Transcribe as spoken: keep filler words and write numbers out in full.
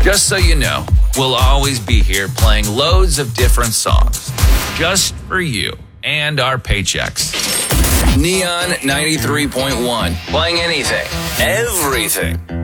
Just so you know, we'll always be here playing loads of different songs. Just for you and our paychecks. Neon ninety-three point one. Playing anything, everything.